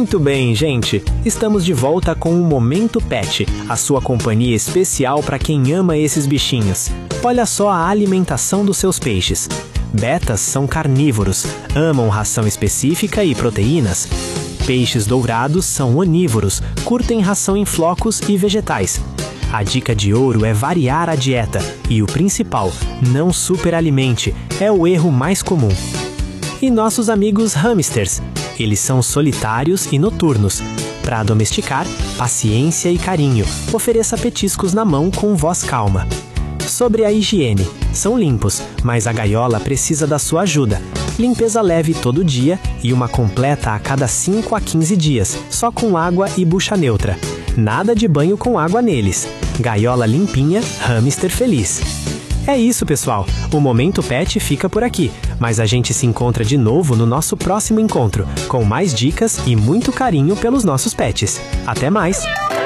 Muito bem, gente. Estamos de volta com o Momento Pet, a sua companhia especial para quem ama esses bichinhos. Olha só a alimentação dos seus peixes. Betas são carnívoros, amam ração específica e proteínas. Peixes dourados são onívoros, curtem ração em flocos e vegetais. A dica de ouro é variar a dieta e o principal, não superalimente, é o erro mais comum. E nossos amigos hamsters, eles são solitários e noturnos. Para domesticar, paciência e carinho, ofereça petiscos na mão com voz calma. Sobre a higiene, são limpos, mas a gaiola precisa da sua ajuda. Limpeza leve todo dia e uma completa a cada 5 a 15 dias, só com água e bucha neutra. Nada de banho com água neles. Gaiola limpinha, hamster feliz. É isso, pessoal. O Momento Pet fica por aqui, mas a gente se encontra de novo no nosso próximo encontro, com mais dicas e muito carinho pelos nossos pets. Até mais!